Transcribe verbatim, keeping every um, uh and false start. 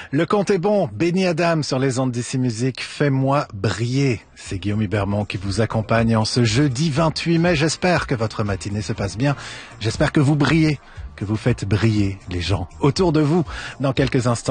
Le compte est bon. Benny Adam sur les ondes d'ici Musique. Fais-moi briller. C'est Guillaume Hubermont qui vous accompagne en ce jeudi vingt-huit mai. J'espère que votre matinée se passe bien. J'espère que vous brillez, que vous faites briller les gens autour de vous. Dans quelques instants,